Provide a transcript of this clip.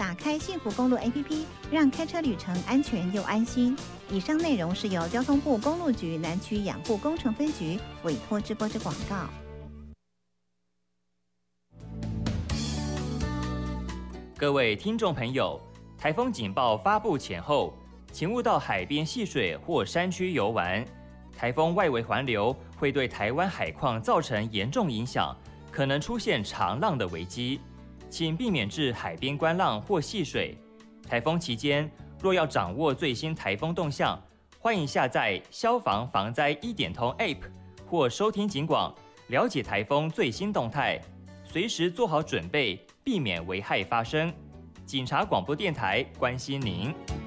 打开幸福公路 APP， 让开车旅程安全又安心。以上内容是由交通部公路局南区养护工程分局委托直播之广告。 各位听众朋友，台风警报发布前后，请勿到海边戏水或山区游玩。台风外围环流会对台湾海况造成严重影响，可能出现长浪的危机，请避免至海边观浪或戏水。台风期间，若要掌握最新台风动向，欢迎下载消防防灾1点通 App 或收听警广，了解台风最新动态，随时做好准备，避免危害发生。警察广播电台关心您。